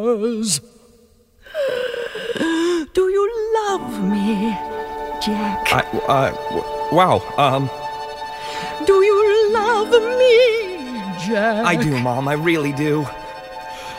Do you love me, Jack? Wow, Do you love me, Jack? I do, Mom, I really do.